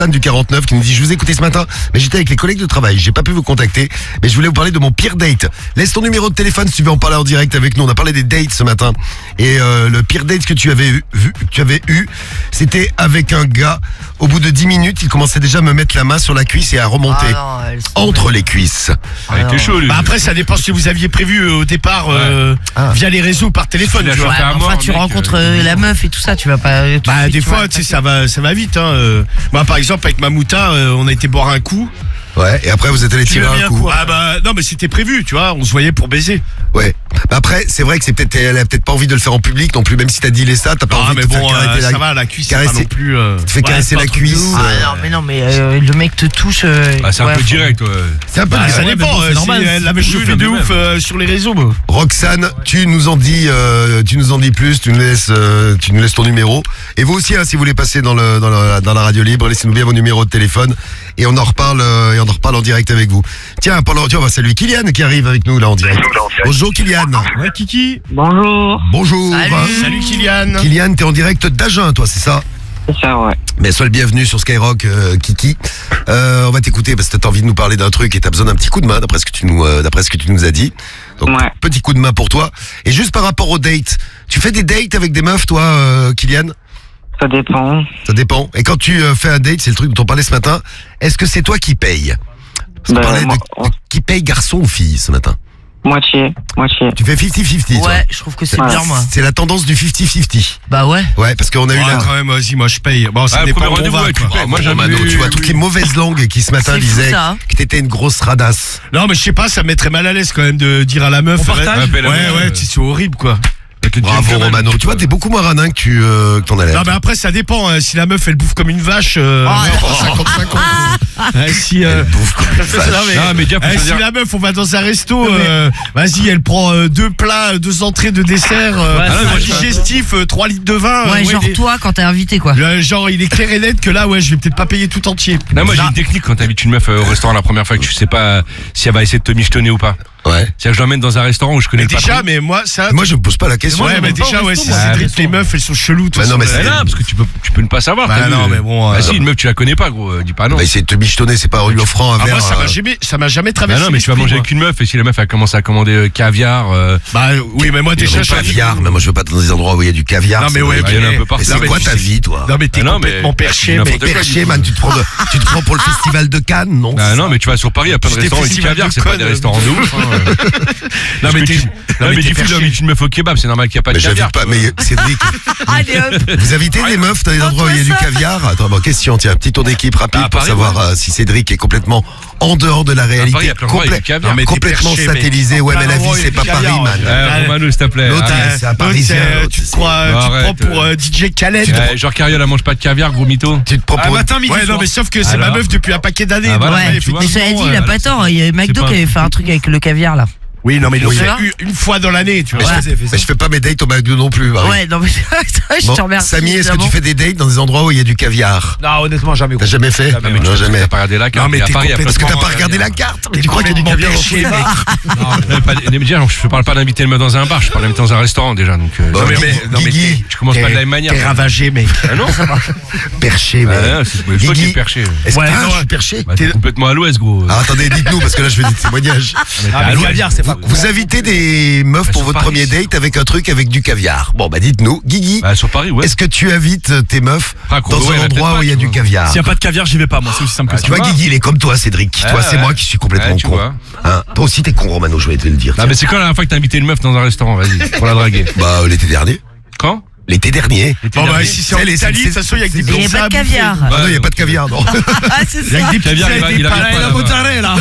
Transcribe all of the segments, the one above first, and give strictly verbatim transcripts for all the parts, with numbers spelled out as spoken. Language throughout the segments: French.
du quarante-neuf qui nous dit: je vous ai écouté ce matin, mais j'étais avec les collègues de travail, j'ai pas pu vous contacter, mais je voulais vous parler de mon pire date. Laisse ton numéro de téléphone si tu veux en parler en direct avec nous. On a parlé des dates ce matin, et euh, le pire date que tu avais eu, vu, que tu avais eu, c'était avec un gars. Au bout de dix minutes, il commençait déjà à me mettre la main sur la cuisse et à remonter Ah non, elles sont- entre les cuisses. Ah, il était chaud, lui. Bah après, ça dépend ce que vous aviez prévu au départ euh, Ah. via les réseaux ou par téléphone. Il a Tu vois. chauffé à Ouais, mort, enfin, tu mec, rencontres euh, euh, la meuf et tout ça, tu vas pas. tout de Bah suite, des tu fois, vas tu sais, attaquer. ça va, ça va vite. Hein. euh. Moi, par exemple, avec Mamouta, euh, on a été boire un coup. Ouais, et après vous êtes allé tirer un coup. Ah bah non, mais c'était prévu, tu vois. On se voyait pour baiser. Ouais. Bah après, c'est vrai que c'est peut-être, elle a peut-être pas envie de le faire en public non plus, même si t'as dit les stats, t'as pas Ah envie mais de te bon, faire euh, caresser ça la, va, la cuisse, c'est pas caresser- non plus. Euh... te fais ouais, caresser c'est pas la un truc de cuisse. ouf. Ah euh, non, mais non, mais euh, le mec te touche. euh, Ah, c'est un ouais, peu faut- direct, ouais. C'est un peu Bah, bizarre. ça ouais, dépend. mais bon, euh, c'est si normal, elle l'avait c'est chauffé de lui-même. ouf euh, sur les réseaux. moi. Roxane, tu nous en dis, euh, tu nous en dis plus, tu nous laisses, euh, tu nous laisses ton numéro. Et vous aussi, hein, si vous voulez passer dans le, dans la, dans la radio libre, laissez-nous bien vos numéros de téléphone et on en reparle, euh, et on en reparle en direct avec vous. Tiens, pendant, tiens, on va saluer Kylian qui arrive avec nous là en direct. Bonjour Kylian. Ouais, Kiki. Bonjour, Bonjour. Salut. Salut Kylian. Kylian, t'es en direct d'Agen, toi, c'est ça? c'est ça, ouais. Mais sois le bienvenu sur Skyrock, euh, Kiki. Euh, on va t'écouter parce que t'as envie de nous parler d'un truc et t'as besoin d'un petit coup de main, d'après ce que tu nous, euh, d'après ce que tu nous as dit. Donc, Ouais. petit coup de main pour toi. Et juste par rapport aux dates, tu fais des dates avec des meufs, toi, euh, Kylian? Ça dépend. Ça dépend. Et quand tu euh, fais un date, c'est le truc dont on parlait ce matin, est-ce que c'est toi qui paye? Parce qu'on Ben, parlait de- moi- de qui paye garçon ou fille ce matin? Moitié, moitié. Tu fais cinquante cinquante, toi? Ouais, je trouve que c'est Ouais. bien, moi. C'est la tendance du cinquante cinquante. Bah ouais. Ouais, parce qu'on a eu Ouais, la... quand même, vas-y, moi je paye. Bon, ça Ah, dépend premier où on rendez-vous, va. ouais, tu quoi. payes. Moi, Bon, j'aime Mano, bien, tu vois, oui, toutes oui. les mauvaises langues qui ce matin C'est fou, disaient ça, hein. que t'étais une grosse radasse. Non, mais je sais pas, ça me mettrait mal à l'aise quand même de dire à la meuf. On arrête. partage Ouais, Ouais, ouais, ouais, tu- c'est horrible quoi. Avec le Bravo gentleman. Romano. Tu vois, t'es beaucoup moins radin que tu euh, que t'en as l'air. Non, mais après, ça dépend. hein. Si la meuf elle bouffe comme une vache, euh, Oh, ouais, on prend cinquante cinquante. Ouais, si, euh, Elle bouffe comme une vache. non, mais- Non, mais déjà, faut eh, se si dire- la meuf, on va dans un resto, euh, vas-y, elle prend euh, deux plats, deux entrées, deux desserts, euh, Ouais, un c'est vrai, digestif, euh, trois litres de vin. euh, Ouais, genre il est- toi quand t'es invité, quoi. le- genre, il est clair et net que là, ouais, je vais peut-être pas payer tout entier. Non, moi j'ai Là- une technique quand t'invites une meuf euh, au restaurant la première fois que tu sais pas euh, si elle va essayer de te michetonner ou pas. Ouais. C'est-à-dire que je l'emmène dans un restaurant où je connais Mais le patron. déjà, mais moi, ça. Moi, je me pose pas la question. ouais, moi. mais pas au déjà, ouais, resto, si moi. c'est Ah, triste, les meufs, elles sont cheloues. de toute Bah non, façon, mais Ah elles- non, parce que tu peux, tu peux ne pas savoir. Bah t'as vu, non, euh. mais bon, Bah euh, si, une meuf, tu la connais pas, gros. euh, Dis pas non. On va essayer de te michetonner, c'est pas en lui offrant un Ah, verre. moi, ça m'a euh, jamais, ça m'a jamais Bah traversé. non, mais tu vas l'esprit, manger moi. avec une meuf et si la meuf elle commence à commander euh, caviar. euh, Bah oui, mais moi, du déjà, je caviar, mais moi je veux pas être dans des endroits où il y a du caviar. Non, mais c'est ouais, vrai. bah, il y en a un ok. peu partout. Mais Non, c'est mais quoi tu ta sais- vie, toi? Non, mais t'es Ah non, mais- complètement perché, bah, mec. n'importe quoi, Perché, man, tu te prends, de- tu te prends pour le festival de Cannes, non? Bah non, mais tu vas sur Paris, il y a plein de Tu t'es restaurants avec du festival caviar, de c'est pas connes, des euh, restaurants de ouf. hein, euh. Non, mais Parce que t'es. tu- non, Non, mais t'es difficile perché. d'inviter une meuf au kebab, c'est normal qu'il n'y a pas de Mais j'invite caviar. pas, mais Cédric, Allez hop. vous invitez des meufs dans des endroits où il y a du caviar? Attends, bon, question, tiens, petit tour d'équipe rapide Bah, à pour Paris, savoir ouais. euh, si Cédric est complètement en dehors de la Paris, il y réalité, a plein d'endroits avec du caviar. Non, mais t'es complètement perché, mec. satellisé. Ouais, En mais plein la vie, endroit, il y a c'est du pas caviar, Paris, man. ouais. Euh, Romano, s'il te plaît. L'autre, arrête. c'est à L'autre, Parisien. c'est, l'autre, tu te c'est- crois, tu te Arrête, prends pour euh, D J Khaled. Ouais, genre Carrière, elle mange pas de caviar, gros mytho. Tu te prends pour une- Ouais, non, mais sauf que c'est ma Alors meuf depuis un paquet d'années. Ah, donc, voilà, ouais, Ouais, tu vois. mais cela dit, il a euh, pas tort. Il y a McDo pas qui un- avait fait un truc avec le caviar, là. Oui, non, mais il le Oui. fait Ça va une- une fois dans l'année, tu Mais vois. je fais- mais je fais pas mes dates au McDo non plus, Marie. Ouais, non, mais je Bon, te remercie. Samy, est-ce que évidemment. tu fais des dates dans des endroits où il y a du caviar? Non, honnêtement, jamais. T'as jamais fait? Ah, mais tu Non, jamais. t'as pas regardé la carte. Non, mais et à t'es Paris, il y a plein de Parce que t'as pas restaurants, regardé la caviar. carte? Mais tu crois qu'il y a du complètement caviar perché, au mec. Non, pas- mais déjà, je parle pas d'inviter une meuf dans un bar, je parle d'inviter dans un restaurant déjà. Donc, euh, Bon, Non, mais, Guigui, mais- non, mais Guigui, t'es- je commence pas de la même manière. T'es ravagé, mec. Ah non, Perché, mais. Ah, c'est toi qui Guigui, es perché. Est-ce que Ouais, ah, non, je suis perché? Bah, t'es T'es- complètement à l'ouest, gros. Ah, attendez, dites-nous, parce que là, je fais des témoignages. Ah, mais le caviar, c'est pas. Vous invitez des meufs Bah, pour sur votre Paris, premier c'est- date avec un truc avec du caviar. Bon, bah dites-nous, Guigui, Bah, sur Paris, ouais. est-ce que tu invites tes meufs Ah, dans Courbevoie, il y en un a endroit peut-être où il y a pas, du tu vois. caviar? S'il n'y a pas de caviar, j'y vais pas, moi, c'est aussi simple que Ah, ça. Tu vois, vois. Guigui, il est comme toi, Cédric. Ouais, Toi, c'est ouais. moi qui suis complètement Ouais, tu con. vois. Hein, toi aussi, t'es con, Romano, je vais te le dire. Non, mais c'est quand la dernière fois que t'as invité une meuf dans un restaurant, vas-y, pour la draguer? Bah, euh, l'été dernier. Quand? L'été dernier. Bon, bah, si c'est en C'est les- Italie, de toute c'est- façon, il y a que des Il n'y a pizzas pas à de bouffer. caviar. Ah non, il n'y a pas de caviar, non. Ah, c'est Il y a ça. que des Caviar, pizzas il va- et des il a pâtes. pas la là-bas. mozzarella.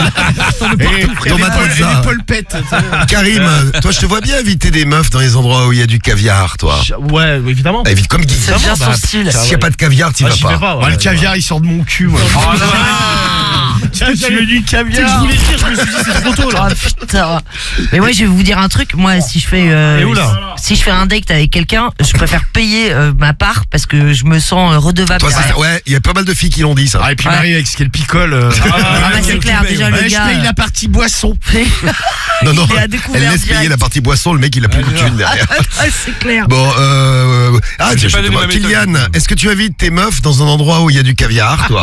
Et et des Tomate pol- et mozza. des polpettes. Karim, toi, je te vois bien inviter des meufs dans les endroits où il y a du caviar, toi. Ouais, évidemment. Ah, évite comme Guigui. C'est bien son bah, style. S'il n'y a pas de caviar, t'y Ah, vas j'y vais pas. pas. Ouais, le caviar, il sort de mon cul, moi. Ah, Tu veux du Tu sais que je caviar? voulais dire, je me suis dit c'est trop tôt là. Oh putain. Mais moi je vais vous dire un truc, moi si je fais euh, Et où, là si je fais un date avec quelqu'un, je préfère payer euh, ma part parce que je me sens euh, redevable. Toi, c'est derrière. ça. Ouais, il y a pas mal de filles qui l'ont dit ça. Ah, et puis Ouais. Marie avec ce qu'elle picole. euh, Ah, bah, c'est clair, déjà le ouais, je gars. paye la partie boisson. Non, non, il est à découvert elle laisse direct. payer la partie boisson, le mec il a plus de thune derrière. Ah, c'est clair. Bon, euh... Ah, J'ai tiens, pas donné justement, ma méthode. Kylian, est-ce que tu invites tes meufs dans un endroit où il y a du caviar, toi?